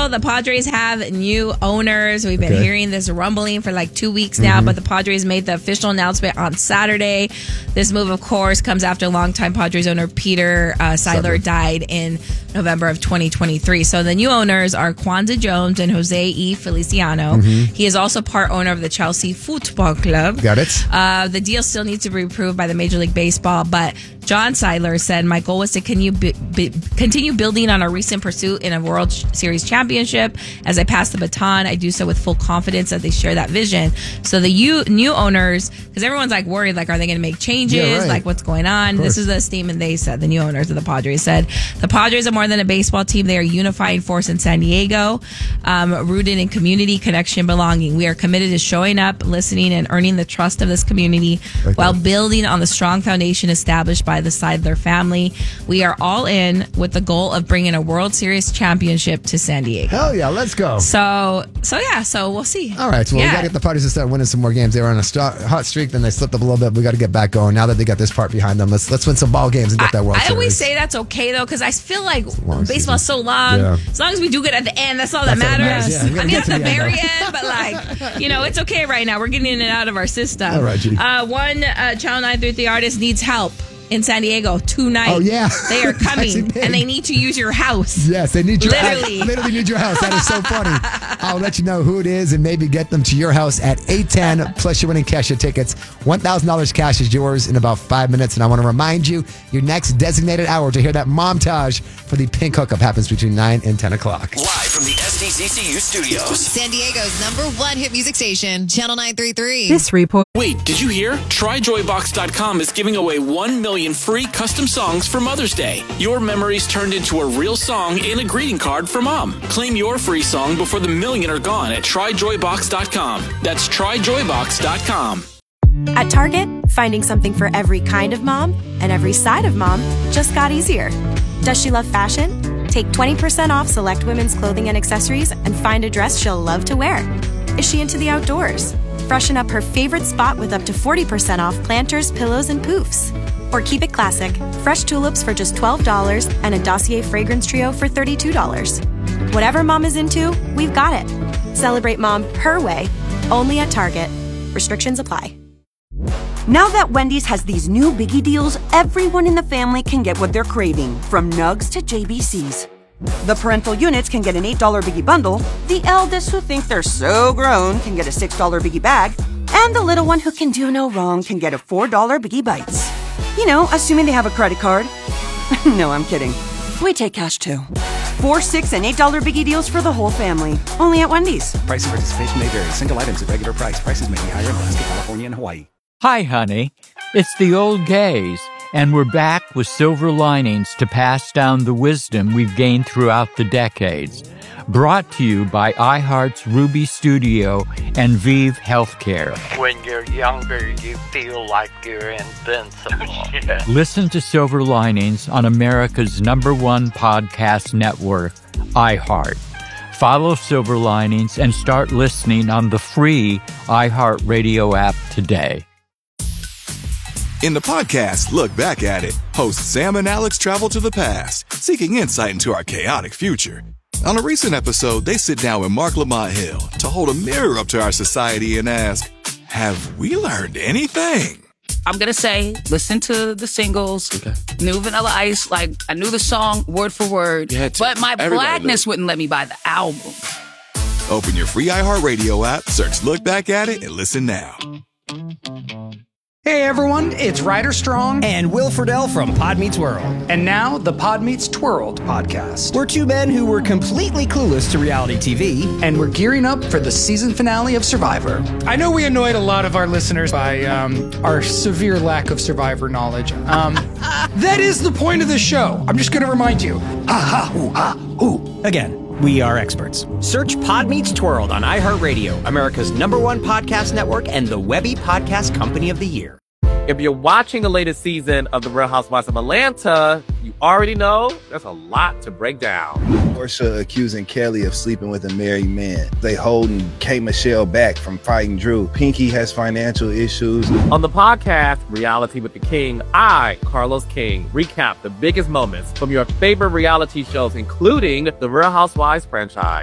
people, the Padres have new owners. We've been hearing this rumbling for like 2 weeks now, but the Padres made the official announcement on Saturday. This move, of course, comes after longtime Padres owner Peter Seidler died in November of 2023. So the new owners are Kwanzaa Jones and Jose E. Feliciano. He is also part owner of the Chelsea Football Club. Got it. The deal still needs to be approved by the Major League Baseball, but John Seidler said, my goal was to continue building on our recent pursuit in a World Series championship. As I pass the baton, I do so with full confidence that they share that vision. So the new owners, because everyone's like worried, like, are they going to make changes? Yeah, right. Like, what's going on? This is a statement they said, the new owners of the Padres said, the Padres are more than a baseball team. They are a unifying force in San Diego, rooted in community, connection, belonging. We are committed to showing up, listening, and earning the trust of this community while building on the strong foundation established by the Seidler family. We are all in with the goal of bringing a World Series championship to San Diego. Hell yeah, let's go. So we'll see. All right, so we got to get the Padres to start winning some more games. They were on a hot streak, then they slipped up a little bit. We got to get back going. Now that they got this part behind them, let's win some ball games and get that World Series. I always say that's okay, though, because I feel like baseball's so long. Yeah. As long as we do good at the end, that's all that matters. Yeah. I mean, at the very end, but like, it's okay right now. We're getting it out of our system. All right, G. One Channel 933 artist needs help in San Diego tonight. Oh, yeah. They are coming, and they need to use your house. Yes, they need your Literally. house. Literally need your house. That is so funny. I'll let you know who it is and maybe get them to your house at 8:10, plus you're winning cash your tickets. $1,000 cash is yours in about 5 minutes, and I want to remind you, your next designated hour to hear that montage for the Pink Hookup happens between 9 and 10 o'clock. Live from the SDCCU studios. San Diego's #1 hit music station, Channel 933. This report. Wait, did you hear? TryJoyBox.com is giving away 1 million free custom songs for Mother's Day. Your memories turned into a real song and a greeting card for Mom. Claim your free song before the million are gone at TryJoyBox.com. That's TryJoyBox.com. At Target, finding something for every kind of mom and every side of mom just got easier. Does she love fashion? Take 20% off select women's clothing and accessories and find a dress she'll love to wear. Is she into the outdoors? Freshen up her favorite spot with up to 40% off planters, pillows, and poofs. Or keep it classic. Fresh tulips for just $12 and a Dossier fragrance trio for $32. Whatever mom is into, we've got it. Celebrate mom her way, only at Target. Restrictions apply. Now that Wendy's has these new biggie deals, everyone in the family can get what they're craving, from nugs to JBCs. The parental units can get an $8 biggie bundle, the eldest who think they're so grown can get a $6 biggie bag, and the little one who can do no wrong can get a $4 biggie bites. Assuming they have a credit card. No, I'm kidding. We take cash too. $4, $6, and $8 biggie deals for the whole family. Only at Wendy's. Price and participation may vary. Single items at regular price. Prices may be higher in Alaska, California, and Hawaii. Hi, honey. It's the old gays, and we're back with silver linings to pass down the wisdom we've gained throughout the decades. Brought to you by iHeart's Ruby Studio and Vive Healthcare. When you're younger, you feel like you're invincible. Yeah. Listen to Silver Linings on America's #1 podcast network, iHeart. Follow Silver Linings and start listening on the free iHeartRadio app today. In the podcast, Look Back at It, hosts Sam and Alex travel to the past, seeking insight into our chaotic future. On a recent episode, they sit down with Mark Lamont Hill to hold a mirror up to our society and ask, have we learned anything? I'm going to say, listen to the singles, New Vanilla Ice, like I knew the song word for word, but my blackness wouldn't let me buy the album. Open your free iHeartRadio app, search Look Back at It, and listen now. Hey everyone, it's Ryder Strong and Will Friedle from Pod Meets World. And now the Pod Meets Twirled podcast. We're two men who were completely clueless to reality TV. And we're gearing up for the season finale of Survivor. I know we annoyed a lot of our listeners by our severe lack of Survivor knowledge. That is the point of this show. I'm just going to remind you. Again. We are experts. Search Pod Meets Twirled on iHeartRadio, America's #1 podcast network and the Webby Podcast Company of the Year. If you're watching the latest season of The Real Housewives of Atlanta, you already know there's a lot to break down. Porsha accusing Kelly of sleeping with a married man. They holding K. Michelle back from fighting Drew. Pinky has financial issues. On the podcast, Reality with the King, I, Carlos King, recap the biggest moments from your favorite reality shows, including the Real Housewives franchise.